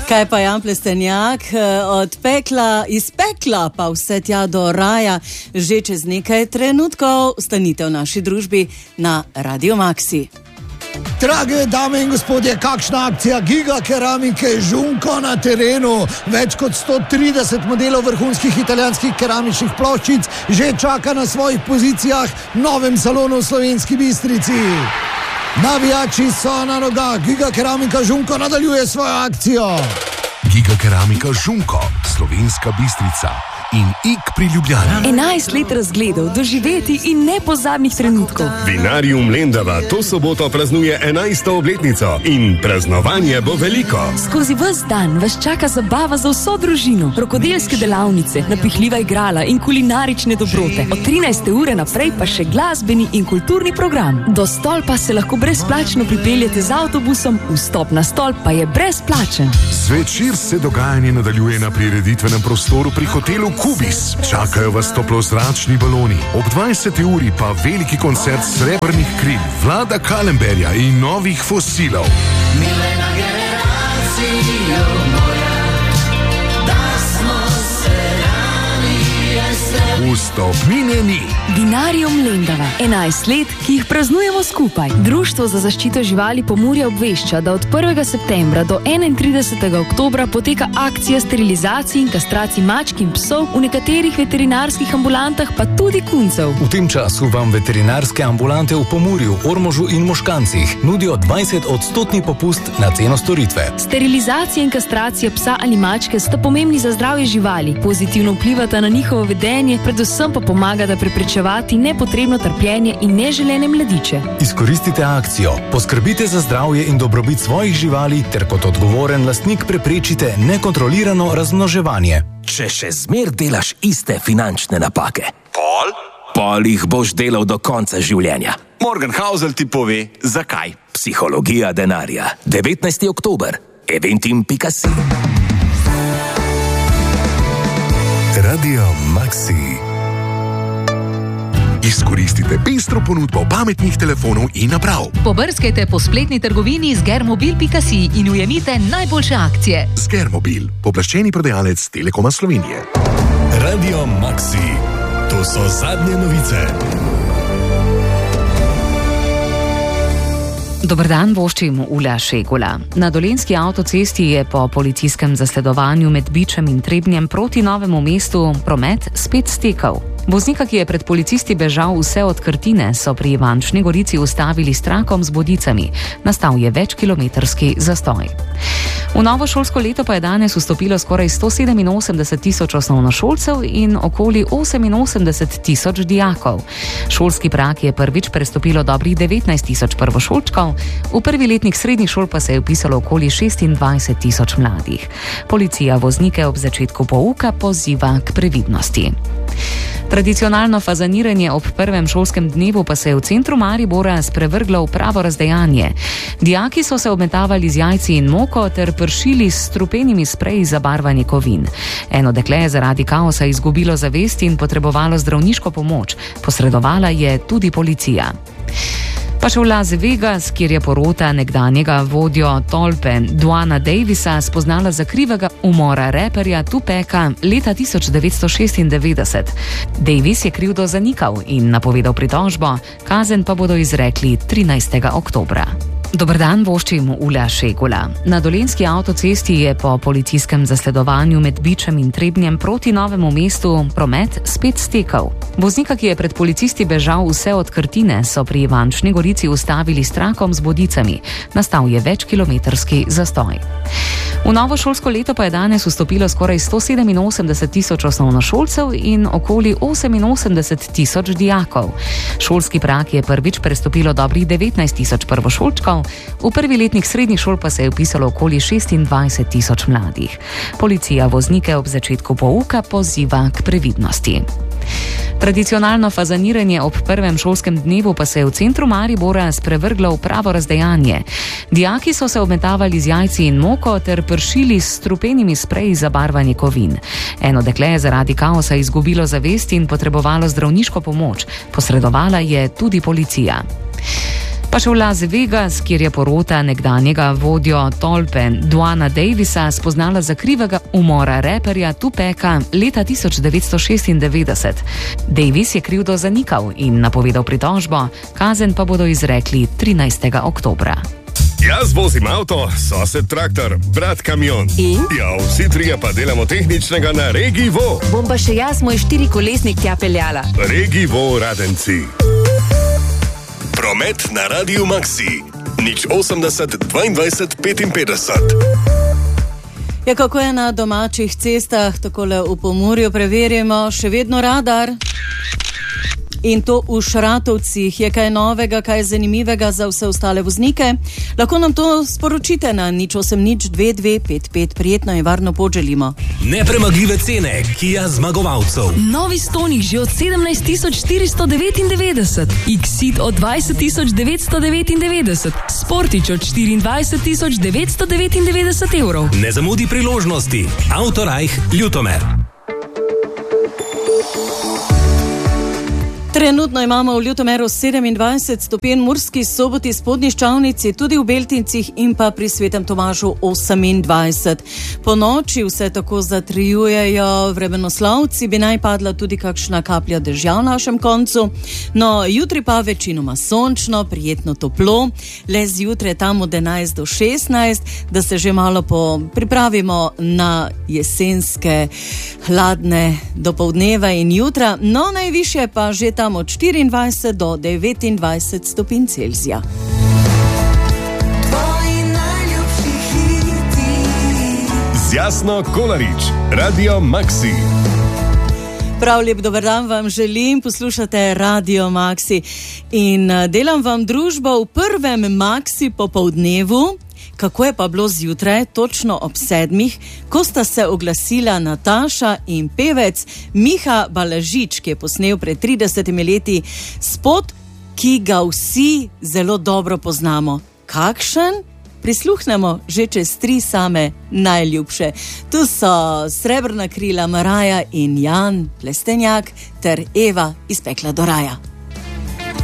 Kaj pa Jan Plestenjak, od pekla, iz pekla pa vse tja do raja, že čez nekaj trenutkov stanite v naši družbi na Radio Maxi. Drage dame in gospodje, kakšna akcija Giga Keramike Žunko na terenu. Več kot 130 modelov vrhunskih italijanskih keramičnih ploščic že čaka na svojih pozicijah v novem salonu v Slovenski Bistrici. Navijači so na nogah, Giga Keramika Žunko nadaljuje svojo akcijo. Giga Keramika Žunko, Slovenska Bistrica in Ik pri Ljubljani. 11 let razgledov, doživeti in nepozabnih trenutkov. Vinarium Lendava to soboto praznuje 11. obletnico in praznovanje bo veliko. Skozi ves dan vas čaka zabava za vso družino, rokodelske delavnice, napihljiva igrala in kulinarične dobrote. Od 13. ure naprej pa še glasbeni in kulturni program. Do stolpa se lahko brezplačno pripeljete z avtobusom, vstop na stolp pa je brezplačen. Zvečer se dogajanje nadaljuje na prireditvenem prostoru pri hotelu Kubis. Čakajo vas toplozračni baloni. Ob 20. uri pa veliki koncert srebrnih kril, Vlada Kalemberja in novih fosilov. Milena generacijo moja, da smo se rani Vstopnine ni. Vinarium Lendava, 11 let, ki jih praznujemo skupaj. Društvo za zaščito živali Pomurja obvešča, da od 1. septembra do 31. oktobra poteka akcija sterilizacij in kastracij mačk in psov v nekaterih veterinarskih ambulantah, pa tudi kuncev. V tem času vam veterinarske ambulante v Pomurju, Ormožu in Moškancih nudijo 20% popust na ceno storitve. Sterilizacija in kastracija psa ali mačke sta pomembni za zdravje živali, pozitivno vplivata na njihovo vedenje, predvsem pa pomagata preprečevati nepotrebno trpljenje in neželene mladiče. Izkoristite akcijo, poskrbite za zdravje in dobrobit svojih živali ter kot odgovoren lastnik preprečite nekontrolirano razmnoževanje. Če še zmer delaš iste finančne napake, pol jih boš delal do konca življenja. Morgan Housel ti pove, zakaj. Psihologija denarja. 19. oktober. Eventim.si. Radio Maxi. Izkoristite pestro ponudbo pametnih telefonov in naprav. Pobrskajte po spletni trgovini z germobil.si in ujemite najboljše akcije. Germobil, pooblaščeni prodajalec Telekoma Slovenije. Radio Maxi. To so zadnje novice. Dober dan, voščim Ula Šegula. Na Dolenjski avtocesti je po policijskem zasledovanju med Bičem in Trebnjem proti Novemu mestu promet spet stekel. Voznika, ki je pred policisti bežal vse od Krtine, so pri Ivančni Gorici ustavili s trakom z bodicami. Nastal je večkilometrski zastoj. V novo šolsko leto pa je danes vstopilo skoraj 187 tisoč osnovnošolcev in okoli 88 tisoč dijakov. Šolski prag je prvič prestopilo dobrih 19 tisoč prvošolčkov, v prvi letnik srednjih šol pa se je vpisalo okoli 26 tisoč mladih. Policija voznike ob začetku pouka poziva k previdnosti. Tradicionalno fazaniranje ob prvem šolskem dnevu pa se je v centru Maribora sprevrglo v pravo razdejanje. Dijaki so se obmetavali z jajci in moko ter pršili s strupenimi spreji za barvanje kovin. Eno dekle je zaradi kaosa izgubilo zavest in potrebovalo zdravniško pomoč. Posredovala je tudi policija. Pa še v Las Vegas, kjer je porota nekdanjega vodjo tolpe Duana Davisa spoznala za krivega umora reperja Tupeka leta 1996. Davis je krivdo zanikal in napovedal pritožbo, kazen pa bodo izrekli 13. oktobra. Dober dan, voščim Ula Šegula. Na Dolenjski avtocesti je po policijskem zasledovanju med Bičem in Trebnjem proti Novemu mestu promet spet stekel. Voznika, ki je pred policisti bežal vse od Krtine, so pri Ivančni Gorici ustavili s trakom z bodicami. Nastal je večkilometrski zastoj. V novo šolsko leto pa je danes vstopilo skoraj 187 tisoč osnovnošolcev in okoli 88 tisoč dijakov. Šolski prag je prvič prestopilo dobrih 19 tisoč prvošolčkov, v prvi letnik srednjih šol pa se je vpisalo okoli 26 tisoč mladih. Policija voznike ob začetku pouka poziva k previdnosti. Tradicionalno fazaniranje ob prvem šolskem dnevu pa se je v centru Maribora sprevrglo v pravo razdejanje. Dijaki so se obmetavali z jajci in moko ter pršili s strupenimi spreji za barvanje kovin. Eno dekle je zaradi kaosa izgubilo zavest in potrebovalo zdravniško pomoč. Posredovala je tudi policija. Pa še v Las Vegas, kjer je porota nekdanjega vodjo tolpe Duana Davisa spoznala za krivega umora reperja Tupeka leta 1996. Davis je krivdo zanikal in napovedal pritožbo, kazen pa bodo izrekli 13. oktobra. Jaz vozim avto, sosed traktor, brat kamion. In? Ja, vsi trije pa delamo tehničnega na Regivo. Bom pa še jaz moj 4-kolesnik tja peljala. Regivo Radenci. Promet na Radiu Maxi. 080 22 55. Ja, kako je na domačih cestah, takole v Pomurju preverimo, še vedno radar. In to v Šratovcih. Je kaj novega, kaj zanimivega za vse ostale voznike? Lahko nam to sporočite na 080 2255. Prijetno in varno pot želimo. Nepremagljive cene Kia zmagovalcev. Novi Stonic že od 17.499, Exit od 20.999, Sportič od 24.999 evrov. Ne zamudi priložnosti. Autorajh Ljutomer. Trenutno imamo v Ljutomeru 27 stopinj, Murski Soboti, Spodnji Ščavnici, tudi v Beltincih in pa pri Svetem Tomažu 28. Po noči vse tako zatrijujejo vremenoslovci, bi naj padla tudi kakšna kaplja dežja v našem koncu. No, jutri pa večinoma sončno, prijetno toplo, le zjutraj tam od 11 do 16, da se že malo pripravimo na jesenske hladne dopoldneve in jutra. No, najvišje pa že tam od 24 do 29 stopinj Celzija. Z Jasno Kolarič, Radio Maxi. Prav lep dober dan vam želim, poslušate Radio Maxi in delam vam družbo v prvem Maxi popoldnevu. Kako je pa bilo zjutraj, točno ob 7, ko sta se oglasila Nataša in pevec Miha Balažič, ki je posnel pred 30 leti spot, ki ga vsi zelo dobro poznamo. Kakšen? Prisluhnemo že čez 3 same najljubše. Tu so Srebrna krila Maraja in Jan Plestenjak ter Eva iz Pekla do raja.